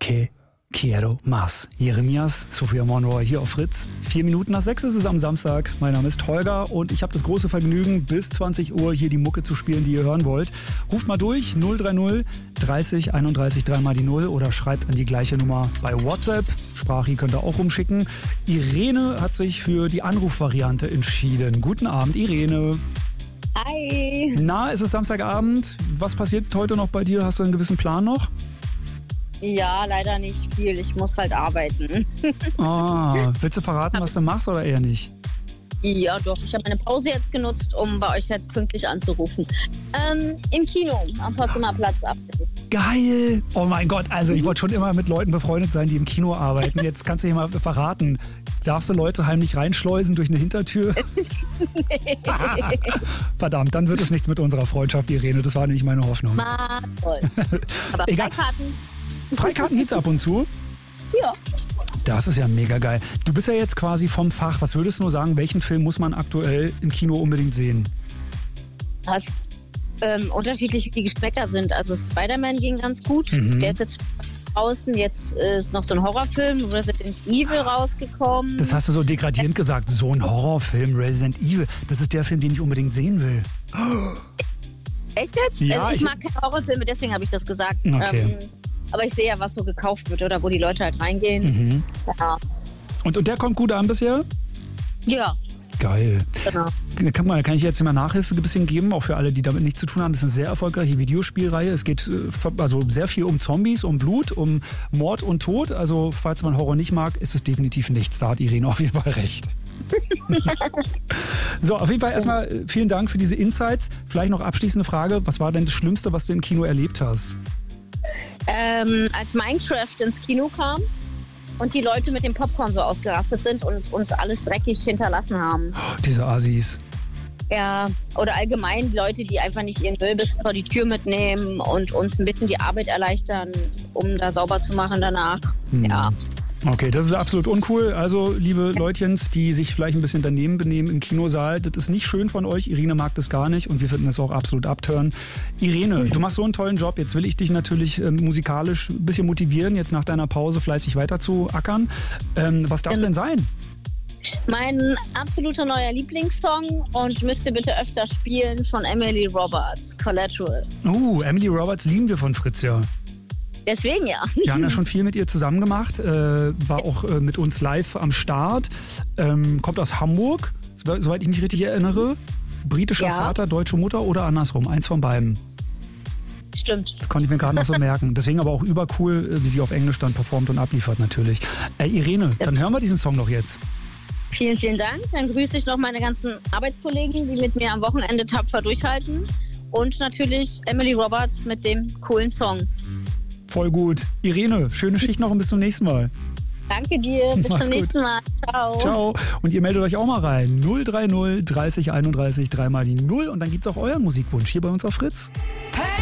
Que quiero más. Jeremias, Sophia Monroy hier auf Fritz. 6:04 ist es am Samstag. Mein Name ist Holger und ich habe das große Vergnügen, bis 20 Uhr hier die Mucke zu spielen, die ihr hören wollt. Ruft mal durch 030 30 31 3 mal die 0 oder schreibt an die gleiche Nummer bei WhatsApp. Sprachi könnt ihr auch rumschicken. Irene hat sich für die Anrufvariante entschieden. Guten Abend, Irene. Hi. Na, es ist Samstagabend. Was passiert heute noch bei dir? Hast du einen gewissen Plan noch? Ja, leider nicht viel. Ich muss halt arbeiten. Willst du verraten, was du machst oder eher nicht? Ja, doch. Ich habe meine Pause jetzt genutzt, um bei euch jetzt pünktlich anzurufen. Im Kino am Potsdamer Platz ab. Geil! Oh mein Gott, also ich wollte schon immer mit Leuten befreundet sein, die im Kino arbeiten. Jetzt kannst du hier mal verraten. Darfst du Leute heimlich reinschleusen durch eine Hintertür? Nee. Verdammt, dann wird es nichts mit unserer Freundschaft, Irene. Das war nämlich meine Hoffnung. Toll. Aber Egal. Freikarten gibt's ab und zu? Ja. Das ist ja mega geil. Du bist ja jetzt quasi vom Fach. Was würdest du nur sagen, welchen Film muss man aktuell im Kino unbedingt sehen? Was unterschiedlich wie die Geschmäcker sind. Also Spider-Man ging ganz gut. Der ist jetzt draußen. Jetzt ist noch so ein Horrorfilm, Resident Evil, rausgekommen. Das hast du so degradierend gesagt. So ein Horrorfilm, Resident Evil. Das ist der Film, den ich unbedingt sehen will. Echt jetzt? Ja, ich mag keine Horrorfilme, deswegen habe ich das gesagt. Okay. Aber ich sehe ja, was so gekauft wird oder wo die Leute halt reingehen. Ja. Und der kommt gut an bisher? Ja. Geil. Genau. Kann ich jetzt immer Nachhilfe ein bisschen geben, auch für alle, die damit nichts zu tun haben. Das ist eine sehr erfolgreiche Videospielreihe. Es geht also sehr viel um Zombies, um Blut, um Mord und Tod. Also falls man Horror nicht mag, ist es definitiv nichts. Da hat Irene auf jeden Fall recht. So, auf jeden Fall erstmal vielen Dank für diese Insights. Vielleicht noch abschließende Frage. Was war denn das Schlimmste, was du im Kino erlebt hast? Als Minecraft ins Kino kam und die Leute mit dem Popcorn so ausgerastet sind und uns alles dreckig hinterlassen haben. Oh, diese Assis. Ja, oder allgemein Leute, die einfach nicht ihren Müll bis vor die Tür mitnehmen und uns ein bisschen die Arbeit erleichtern, um da sauber zu machen danach. Ja. Okay, das ist absolut uncool. Also, liebe Leutchens, die sich vielleicht ein bisschen daneben benehmen im Kinosaal, das ist nicht schön von euch. Irene mag das gar nicht und wir finden das auch absolut abturn. Irene, du machst so einen tollen Job. Jetzt will ich dich natürlich musikalisch ein bisschen motivieren, jetzt nach deiner Pause fleißig weiter zu ackern. Was darf es denn sein? Mein absoluter neuer Lieblingssong und müsst ihr bitte öfter spielen von Emily Roberts, Collateral. Emily Roberts lieben wir von Fritz, ja. Deswegen ja. Wir haben ja schon viel mit ihr zusammen gemacht, war auch mit uns live am Start, kommt aus Hamburg, soweit ich mich richtig erinnere. Britischer Vater, deutsche Mutter oder andersrum, eins von beiden. Stimmt. Das konnte ich mir gerade noch so merken. Deswegen aber auch übercool, wie sie auf Englisch dann performt und abliefert natürlich. Irene, dann hören wir diesen Song doch jetzt. Vielen, vielen Dank. Dann grüße ich noch meine ganzen Arbeitskollegen, die mit mir am Wochenende tapfer durchhalten. Und natürlich Emily Roberts mit dem coolen Song. Voll gut. Irene, schöne Schicht noch und bis zum nächsten Mal. Danke dir, bis zum nächsten Mal. Ciao. Ciao. Und ihr meldet euch auch mal rein. 030 30 31 3 mal die 0 und dann gibt's auch euren Musikwunsch hier bei uns auf Fritz. Hey!